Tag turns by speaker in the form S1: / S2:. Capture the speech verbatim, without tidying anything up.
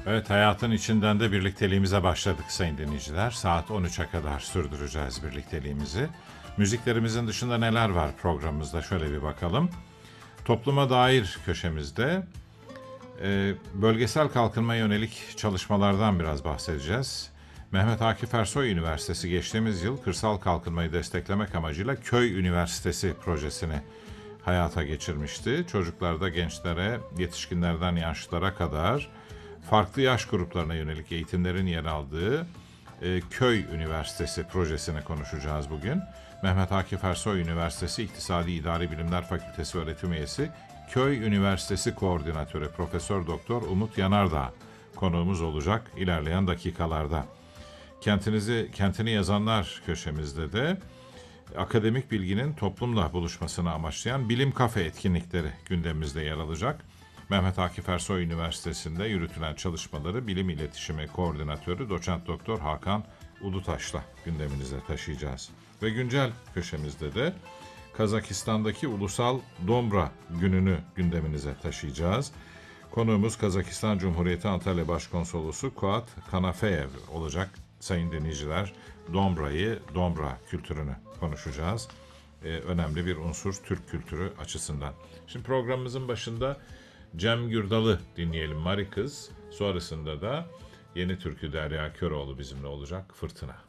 S1: Evet, hayatın içinden de birlikteliğimize başladık sayın dinleyiciler. Saat on üçe kadar sürdüreceğiz birlikteliğimizi. Müziklerimizin dışında neler var programımızda şöyle bir bakalım. Topluma dair köşemizde e, bölgesel kalkınmaya yönelik çalışmalardan biraz bahsedeceğiz. Mehmet Akif Ersoy Üniversitesi geçtiğimiz yıl kırsal kalkınmayı desteklemek amacıyla Köy Üniversitesi projesini hayata geçirmişti. Çocuklarda gençlere, yetişkinlerden yaşlılara kadar farklı yaş gruplarına yönelik eğitimlerin yer aldığı e, Köy Üniversitesi projesini konuşacağız bugün. Mehmet Akif Ersoy Üniversitesi İktisadi İdari Bilimler Fakültesi öğretim üyesi, Köy Üniversitesi Koordinatörü Profesör Doktor Umut Yanardağ konuğumuz olacak ilerleyen dakikalarda. Kentinizi kentini yazanlar köşemizde de akademik bilginin toplumla buluşmasını amaçlayan Bilim Kafe etkinlikleri gündemimizde yer alacak. Mehmet Akif Ersoy Üniversitesi'nde yürütülen çalışmaları Bilim İletişimi Koordinatörü Doçent Doktor Hakan Ulutaş'la gündeminize taşıyacağız. Ve güncel köşemizde de Kazakistan'daki Ulusal Dombra Günü'nü gündeminize taşıyacağız. Konuğumuz Kazakistan Cumhuriyeti Antalya Başkonsolosu Kuat Kanafeyev olacak. Sayın dinleyiciler, Dombra'yı, Dombra kültürünü konuşacağız. Ee, önemli bir unsur Türk kültürü açısından. Şimdi programımızın başında Cem Gürdal'ı dinleyelim, Mari Kız. Sonrasında da yeni türkü Derya Köroğlu bizimle olacak, Fırtına.